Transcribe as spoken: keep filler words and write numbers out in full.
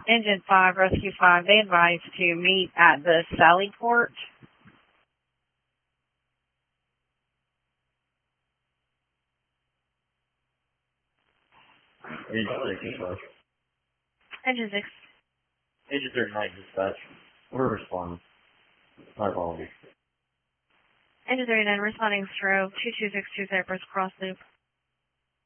Engine five, Rescue five, they advised to meet at the Sally Port. Engine six, dispatch. Engine six. Engine thirty-nine, dispatch. We're responding. My apologies. Engine thirty-nine, responding stroke two two six two Cypress Cross Loop.